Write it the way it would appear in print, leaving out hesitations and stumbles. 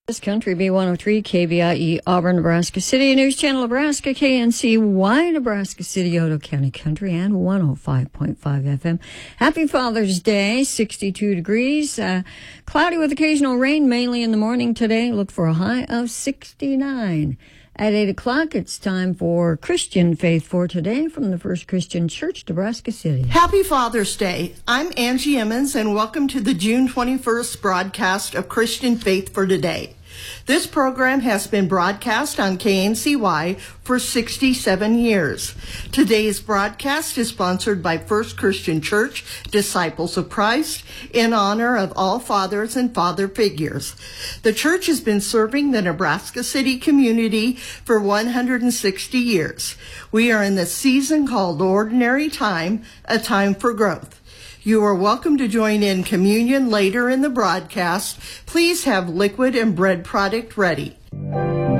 This country, B103, KBIE, Auburn, Nebraska City, News Channel, Nebraska, KNCY, Nebraska City, Otoe County Country, and 105.5 FM. Happy Father's Day, 62 degrees, cloudy with occasional rain, mainly in the morning today. Look for a high of 69. At 8 o'clock, it's time for Christian Faith for Today from the First Christian Church, Nebraska City. Happy Father's Day. I'm Angie Emmons, and welcome to the June 21st broadcast of Christian Faith for Today. This program has been broadcast on KNCY for 67 years. Today's broadcast is sponsored by First Christian Church, Disciples of Christ, in honor of all fathers and father figures. The church has been serving the Nebraska City community for 160 years. We are in the season called Ordinary Time, a time for growth. You are welcome to join in communion later in the broadcast. Please have liquid and bread product ready.